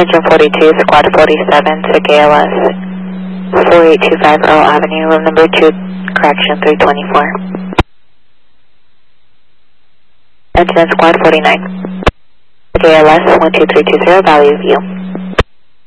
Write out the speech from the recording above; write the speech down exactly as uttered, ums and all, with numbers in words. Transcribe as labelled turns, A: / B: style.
A: Engine forty-two, Squad forty-seven to K L S four eight two five Earl Avenue, room number two, correction three twenty-four. Engine Squad forty-nine. K L S one two three two zero, value view.